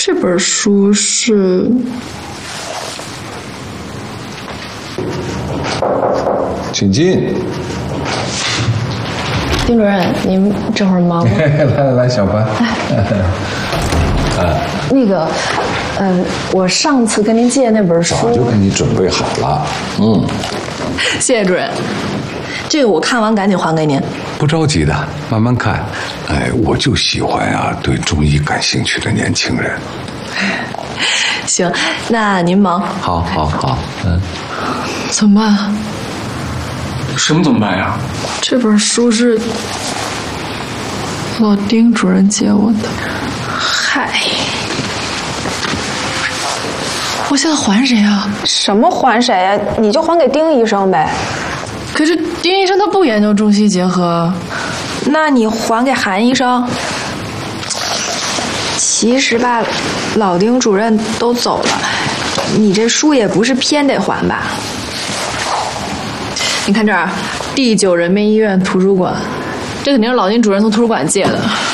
这本书是…… 请进。 丁主任，您这会儿忙吗？ 来，小关。 那个，我上次跟您借那本书， 早就给你准备好了。 谢谢主任。这个我看完赶紧还给您。 不着急的，慢慢看。我就喜欢啊，对中医感兴趣的年轻人。 行，那您忙。 好， 怎么办？ 什么怎么办呀？ 这本书是老丁主任借我的。 嗨，我现在还谁啊？ 什么还谁呀？你就还给丁医生呗。 可是丁医生他不研究中西结合。 那你还给韩医生。其实吧，老丁主任都走了，你这书也不是偏得还吧？ 你看这儿，第9人民医院图书馆，这肯定是老丁主任从图书馆借的。